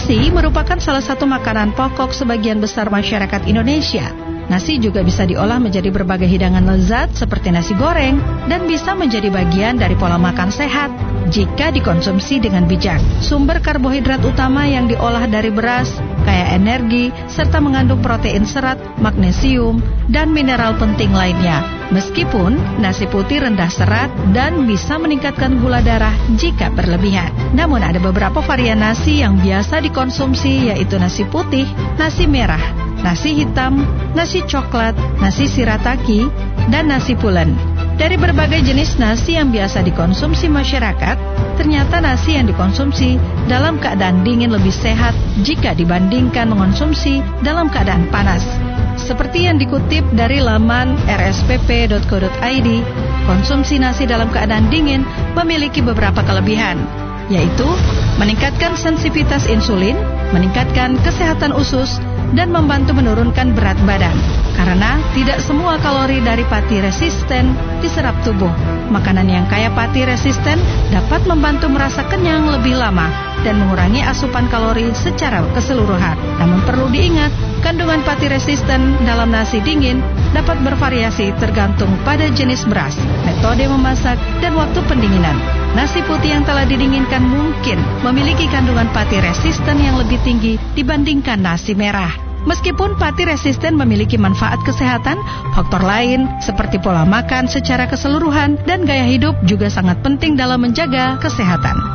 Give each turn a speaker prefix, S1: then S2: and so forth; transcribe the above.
S1: Nasi merupakan salah satu makanan pokok sebagian besar masyarakat Indonesia. Nasi juga bisa diolah menjadi berbagai hidangan lezat seperti nasi goreng dan bisa menjadi bagian dari pola makan sehat jika dikonsumsi dengan bijak. Sumber karbohidrat utama yang diolah dari beras, kaya energi, serta mengandung protein serat, magnesium, dan mineral penting lainnya. Meskipun nasi putih rendah serat dan bisa meningkatkan gula darah jika berlebihan. Namun ada beberapa varian nasi yang biasa dikonsumsi, yaitu nasi putih, nasi merah, nasi hitam, nasi coklat, nasi shirataki, dan nasi pulen. Dari berbagai jenis nasi yang biasa dikonsumsi masyarakat, ternyata nasi yang dikonsumsi dalam keadaan dingin lebih sehat jika dibandingkan mengonsumsi dalam keadaan panas. Seperti yang dikutip dari laman rspp.co.id, konsumsi nasi dalam keadaan dingin memiliki beberapa kelebihan, yaitu meningkatkan sensitivitas insulin, meningkatkan kesehatan usus, dan membantu menurunkan berat badan. Karena tidak semua kalori dari pati resisten diserap tubuh. Makanan yang kaya pati resisten dapat membantu merasa kenyang lebih lama dan mengurangi asupan kalori secara keseluruhan. Namun perlu diingat, kandungan pati resisten dalam nasi dingin dapat bervariasi tergantung pada jenis beras, metode memasak, dan waktu pendinginan. Nasi putih yang telah didinginkan mungkin memiliki kandungan pati resisten yang lebih tinggi dibandingkan nasi merah. Meskipun pati resisten memiliki manfaat kesehatan, faktor lain seperti pola makan secara keseluruhan dan gaya hidup juga sangat penting dalam menjaga kesehatan.